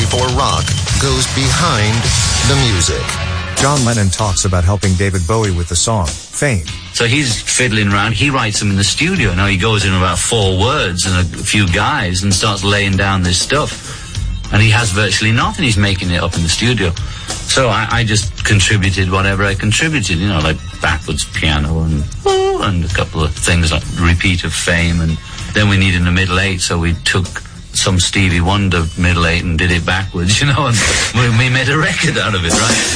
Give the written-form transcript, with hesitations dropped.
before rock goes behind the music. John Lennon talks about helping David Bowie with the song, Fame. So he's fiddling around. He writes them in the studio. Now he goes in about 4 words and a few guys and starts laying down this stuff. And he has virtually nothing. He's making it up in the studio. So I just contributed whatever I contributed, you know, like backwards piano and a couple of things like repeat of Fame. And then we needed a middle 8, so we took some Stevie Wonder middle 8 and did it backwards, you know, and we made a record out of it, right?